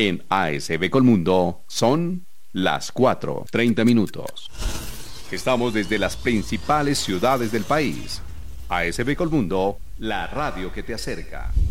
En ASB Colmundo son las 4:30. Estamos desde las principales ciudades del país. ASB Colmundo, la radio que te acerca.